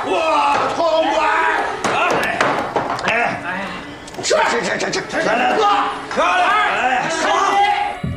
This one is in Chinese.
哇，痛快！吃，来，喝，漂亮！哎，好。